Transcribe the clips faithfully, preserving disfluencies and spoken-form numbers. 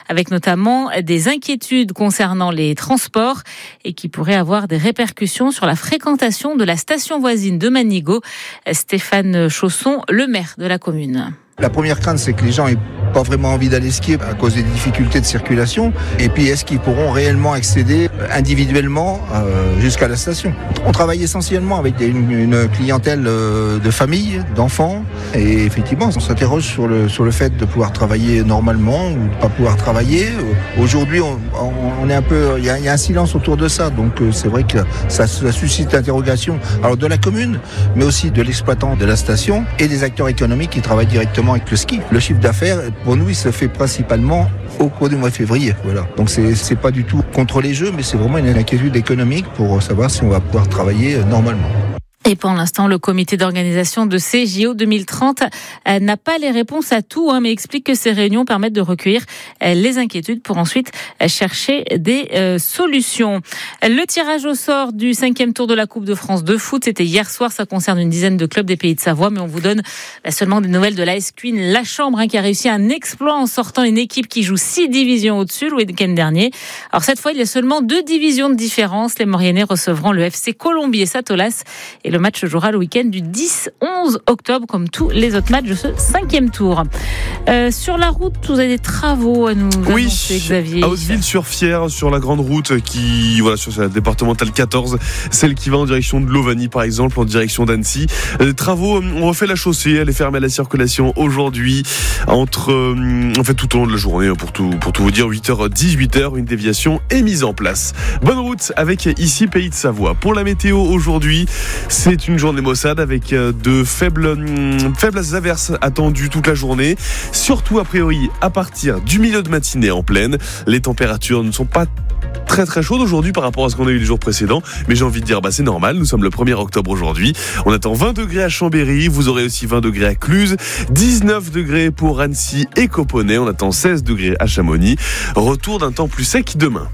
avec notamment des inquiétudes concernant les transports et qui pourraient avoir des répercussions sur la fréquentation de la station voisine de Manigot. Stéphane Chausson, le maire de la commune. La première crainte, c'est que les gens aient pas vraiment envie d'aller skier à cause des difficultés de circulation. Et puis, est-ce qu'ils pourront réellement accéder individuellement euh, jusqu'à la station ? On travaille essentiellement avec une, une clientèle euh, de familles, d'enfants. Et effectivement, on s'interroge sur le, sur le fait de pouvoir travailler normalement ou de pas pouvoir travailler. Aujourd'hui, on, on est un peu, il y a, y a un silence autour de ça. Donc, euh, c'est vrai que ça, ça suscite l'interrogation alors de la commune, mais aussi de l'exploitant de la station et des acteurs économiques qui travaillent directement avec le ski. Le chiffre d'affaires, pour nous, il se fait principalement au cours du mois de février. Voilà. Donc c'est, c'est pas du tout contre les jeux, mais c'est vraiment une inquiétude économique pour savoir si on va pouvoir travailler normalement. Et pour l'instant, le comité d'organisation de ces J O deux mille trente euh, n'a pas les réponses à tout, hein, mais explique que ces réunions permettent de recueillir euh, les inquiétudes pour ensuite euh, chercher des euh, solutions. Le tirage au sort du cinquième tour de la Coupe de France de foot, c'était hier soir. Ça concerne une dizaine de clubs des Pays de Savoie, mais on vous donne bah, seulement des nouvelles de l'A S Queen La Chambre, hein, qui a réussi un exploit en sortant une équipe qui joue six divisions au-dessus le week-end dernier. Alors cette fois, il y a seulement deux divisions de différence. Les Mauriennais recevront le F C Colombier Satolas et le match jouera le week-end du dix onze octobre, comme tous les autres matchs de ce cinquième tour. Euh, sur la route, vous avez des travaux à nous oui, annoncer, Xavier. À Hauteville-sur-Fière, sur la grande route qui, voilà, sur la départementale quatorze, celle qui va en direction de Lovani, par exemple, en direction d'Annecy. Les travaux, on refait la chaussée, elle est fermée à la circulation aujourd'hui, entre, en fait, tout au long de la journée, pour tout, pour tout vous dire, huit heures dix-huit heures, une déviation est mise en place. Bonne route avec ici Pays de Savoie. Pour la météo aujourd'hui, c'est une journée maussade avec de faibles, faibles averses attendues toute la journée. Surtout a priori à partir du milieu de matinée en pleine. Les températures ne sont pas très très chaudes aujourd'hui par rapport à ce qu'on a eu les jours précédents, mais j'ai envie de dire bah c'est normal, nous sommes le premier octobre aujourd'hui. On attend vingt degrés à Chambéry, vous aurez aussi vingt degrés à Cluse, dix-neuf degrés pour Annecy et Coponnet, on attend seize degrés à Chamonix. Retour d'un temps plus sec demain.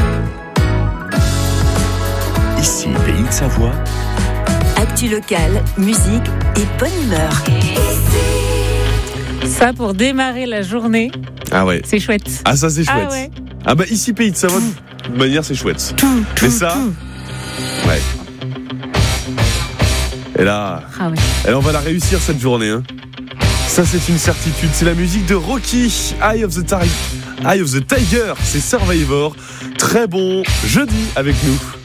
Ici Pays de Savoie. Actu locale, musique et bonne humeur. Ça pour démarrer la journée. Ah ouais. C'est chouette. Ah ça c'est chouette. Ah ouais. Ah bah ici Pays de Savoie, de toute manière c'est chouette. Tout, tout, Mais ça, tout. ouais. Et là, ah ouais. et là on va la réussir cette journée. Hein. Ça c'est une certitude. C'est la musique de Rocky, Eye of the Tiger. Eye of the Tiger, c'est Survivor. Très bon jeudi avec nous.